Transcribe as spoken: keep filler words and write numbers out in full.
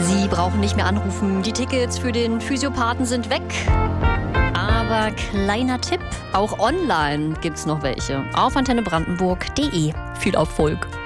Sie brauchen nicht mehr anrufen. Die Tickets für den Physiopathen sind weg. Aber kleiner Tipp, auch online gibt's noch welche. Auf antenne brandenburg punkt de. Viel Erfolg.